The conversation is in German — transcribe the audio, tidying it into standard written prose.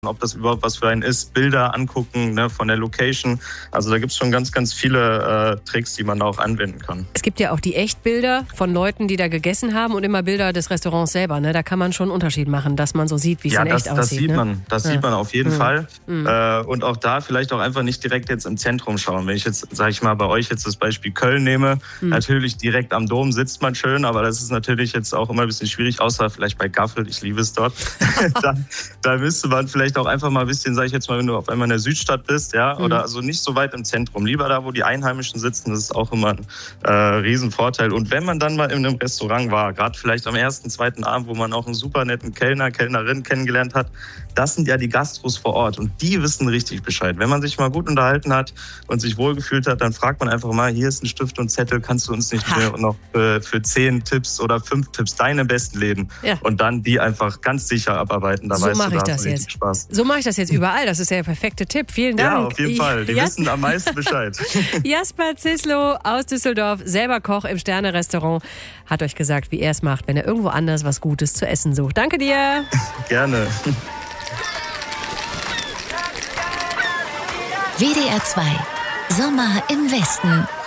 ob das überhaupt was für einen ist, Bilder angucken, ne, von der Location. Also da gibt es schon ganz, ganz viele Tricks, die man da auch anwenden kann. Es gibt ja auch die Echtbilder von Leuten, die da gegessen haben und immer Bilder des Restaurants selber. Ne? Da kann man schon einen Unterschied machen, dass man so sieht, wie es in echt aussieht. Das sieht man auf jeden Fall. Und auch da vielleicht auch einfach nicht direkt jetzt im Zentrum schauen. Wenn ich jetzt, sage ich mal, bei euch jetzt das Beispiel Köln nehme, natürlich direkt am Dom sitzt man schön, aber das ist natürlich jetzt auch immer ein bisschen schwierig, außer vielleicht bei Gaffel, ich liebe es dort. da müsste man vielleicht auch einfach mal ein bisschen, sage ich jetzt mal, wenn du auf einmal in der Südstadt bist, ja, oder also nicht so weit im Zentrum. Lieber da, wo die Einheimischen sitzen, das ist auch immer ein Riesenvorteil. Und wenn man dann mal in einem Restaurant war, gerade vielleicht am ersten, zweiten Abend, wo man auch einen super netten Kellnerin kennengelernt hat, das sind ja die Gastros vor Ort und die wissen richtig Bescheid. Wenn man sich mal gut unterhalten hat und sich wohlgefühlt hat, dann fragt man einfach mal, hier ist ein Stift und Zettel, kannst du uns nicht mehr noch für 10 Tipps oder 5 Tipps deine besten Läden und dann die einfach ganz sicher abarbeiten. Da weißt du, da hast du richtig Spaß. So mache ich das jetzt überall. Das ist ja der perfekte Tipp. Vielen Dank. Ja, auf jeden Fall. Die wissen am meisten Bescheid. Jasper Zislo aus Düsseldorf, selber Koch im Sterne-Restaurant, hat euch gesagt, wie er es macht, wenn er irgendwo anders was Gutes zu essen sucht. Danke dir. Gerne. WDR 2 Sommer im Westen.